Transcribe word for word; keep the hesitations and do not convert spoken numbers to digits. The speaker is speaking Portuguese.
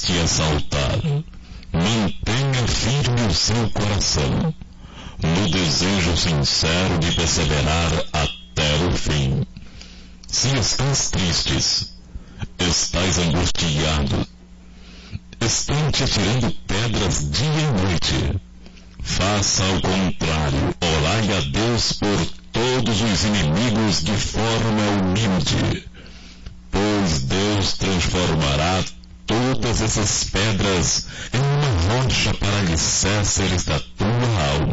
te exaltar. Mantenha firme o seu coração, no desejo sincero de perseverar até o fim. Se estás tristes, estás angustiado, estão te atirando pedras dia e noite, faça ao contrário, orai a Deus por todos os inimigos de forma humilde, pois Deus transformará todas essas pedras em uma rocha para alicerces da tua alma.